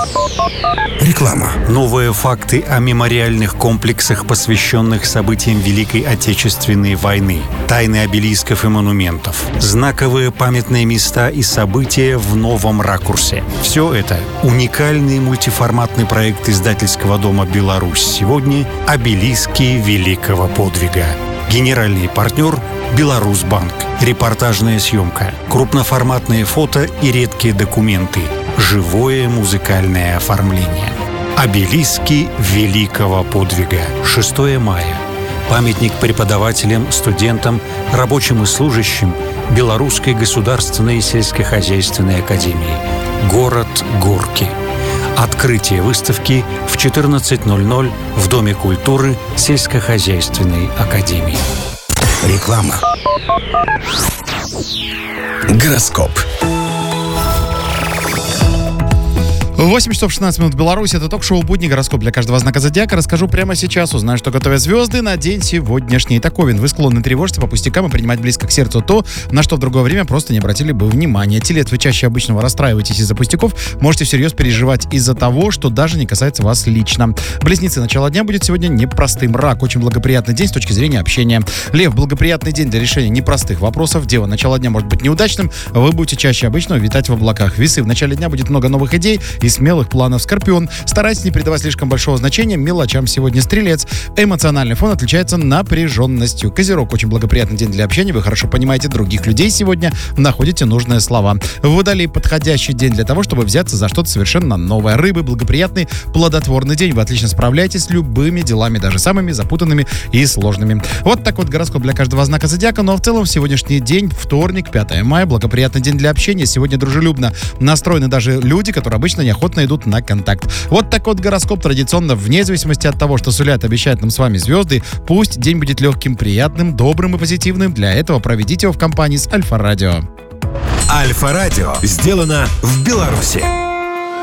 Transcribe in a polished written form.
Реклама. Новые факты о мемориальных комплексах, посвященных событиям Великой Отечественной войны. Тайны обелисков и монументов. Знаковые памятные места и события в новом ракурсе. Все это — уникальный мультиформатный проект издательского дома «Беларусь сегодня» «Обелиски великого подвига». Генеральный партнер — «Беларусьбанк». Репортажная съемка, крупноформатные фото и редкие документы. Живое музыкальное оформление. Обелиски великого подвига. 6 мая. Памятник преподавателям, студентам, рабочим и служащим Белорусской государственной сельскохозяйственной академии. Город Горки. Открытие выставки в 14:00 в Доме культуры сельскохозяйственной академии. Реклама. Гороскоп. 8 часов 16 минут в Беларуси. Это ток-шоу «Будни. Гороскоп» для каждого знака зодиака. Расскажу прямо сейчас. Узнаю, что готовят звезды на день сегодняшний. Итак, Овен, вы склонны тревожиться по пустякам и принимать близко к сердцу то, на что в другое время просто не обратили бы внимания. Телец, вы чаще обычного расстраиваетесь из-за пустяков. Можете всерьез переживать из-за того, что даже не касается вас лично. Близнецы, начало дня будет сегодня непростым. Рак, очень благоприятный день с точки зрения общения. Лев, благоприятный день для решения непростых вопросов. Дева, начало дня может быть неудачным. Вы будете чаще обычного витать в облаках. Весы, в начале дня будет много новых идей и смелых планов. Скорпион, старайтесь не придавать слишком большого значения мелочам сегодня. Стрелец, эмоциональный фон отличается напряженностью. Козерог, очень благоприятный день для общения. Вы хорошо понимаете других людей сегодня, находите нужные слова. Водолей, подходящий день для того, чтобы взяться за что-то совершенно новое. Рыбы, благоприятный, плодотворный день. Вы отлично справляетесь с любыми делами, даже самыми запутанными и сложными. Вот так вот гороскоп для каждого знака зодиака. Но в целом сегодняшний день, вторник, 5 мая, благоприятный день для общения. Сегодня дружелюбно настроены даже люди, которые обычно неохотно идут на контакт. Вот такой вот гороскоп традиционно, вне зависимости от того, что сулят, обещают нам с вами звезды. Пусть день будет легким, приятным, добрым и позитивным. Для этого проведите его в компании с Альфа-Радио. Альфа-Радио сделано в Беларуси.